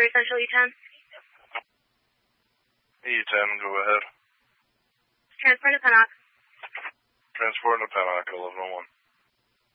for Central E10. E10, go ahead. Transport to Pennock. Transport to Pennock, 1101.